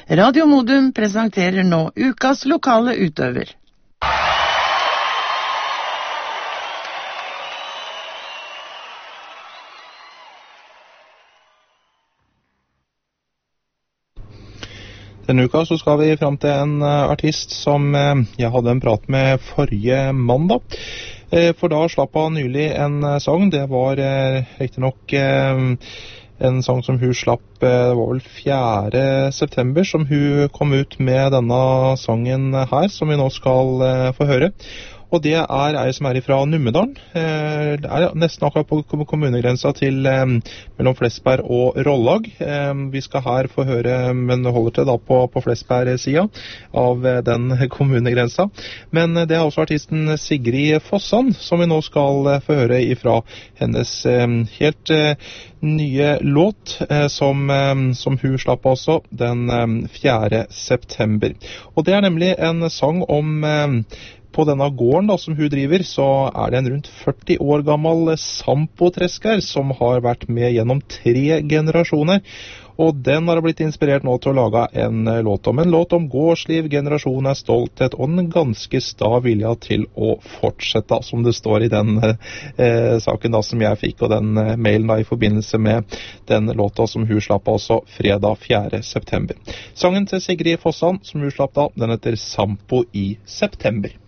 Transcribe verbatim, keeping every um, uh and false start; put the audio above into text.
Radio Modum presenterer nå ukas lokale utøver. Denne uka så skal vi frem til en artist som jeg hadde en prat med forrige mandag. For da slapp han nylig en sang. Det var riktig nok en sang som hun slapp, det var vel fjerde september som hun kom ut med denne sangen her, som vi nå skal få høre. Og det er ei som er fra Numedalen. Det er nesten akkurat på kommunegrensa til mellom Flesberg og Rollag. Vi skal her få høre, men holder til da på, på Flesberg-sida av den kommunegrensa. Men det er også artisten Sigrid Fossan, som vi nå skal få høre ifra hennes helt nye låt, som, som hun slapp også den fjerde september. Og det er nemlig en sang om på denne gården da, som hun driver, så er det en rundt førti år gammel sampotresker som har vært med gjennom tre generasjoner. Og den har blitt inspirert nå til å lage en låt om. En låt om gårdsliv, generasjon er stolthet og en ganske sta vilja til å fortsette, som det står i den eh, saken da som jeg fikk, og den eh, mailen da i forbindelse med den låta som hun slapp altså fredag fjerde september. Sangen til Sigrid Fossan som hun slapp da, den heter Sampo i september.